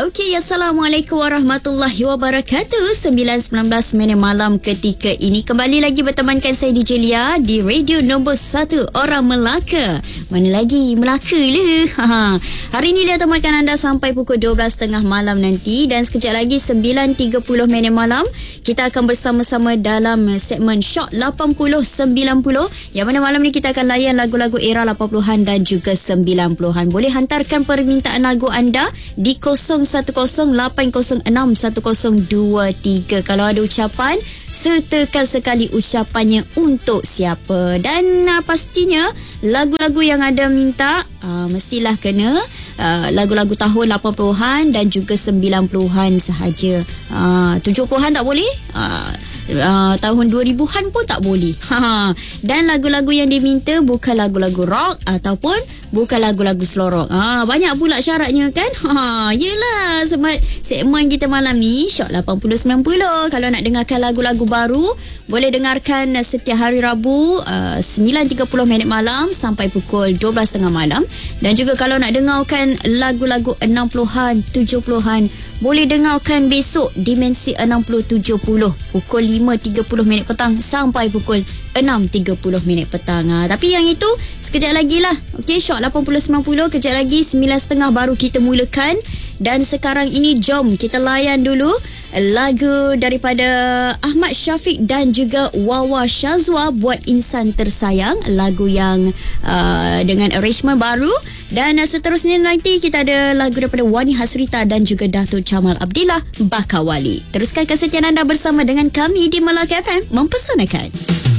Okey, Assalamualaikum warahmatullahi wabarakatuh. 9.19 malam ketika ini kembali lagi bertemankan saya DJ Lia di radio nombor 1 Orang Melaka. Mana lagi Melaka le. Hari ini Lia temankan anda sampai pukul 12.30 malam nanti, dan sekejap lagi 9.30 malam kita akan bersama-sama dalam segmen Shock 80-90, yang mana malam ni kita akan layan lagu-lagu era 80-an dan juga 90-an. Boleh hantarkan permintaan lagu anda di 0108061023 kalau ada ucapan, sertakan sekali ucapannya untuk siapa. Dan pastinya lagu-lagu yang anda minta mestilah kena lagu-lagu tahun 80-an dan juga 90-an sahaja. 70-an tak boleh, tahun 2000-an pun tak boleh. Dan lagu-lagu yang diminta bukan lagu-lagu rock ataupun bukan lagu-lagu slorok. Banyak pula syaratnya kan. Yelah, sebab segmen kita malam ni Shock 80-90. Kalau nak dengarkan lagu-lagu baru, boleh dengarkan setiap hari Rabu 9.30 malam sampai pukul 12.30 malam. Dan juga kalau nak dengarkan lagu-lagu 60-an, 70-an, boleh dengarkan besok Dimensi 60-70 pukul 5.30 petang sampai pukul 6.30 petang. Tapi yang itu sekejap lagi lah. Okey, Shock 80-90 kejap lagi 9.30 baru kita mulakan. Dan sekarang ini jom kita layan dulu lagu daripada Ahmad Syafiq dan juga Wawa Shazwa, Buat Insan Tersayang, lagu yang dengan arrangement baru. Dan seterusnya nanti kita ada lagu daripada Wani Hasrita dan juga Datuk Jamal Abdillah, Bakawali. Teruskan kesetiaan anda bersama dengan kami di Melaka FM, mempesonakan.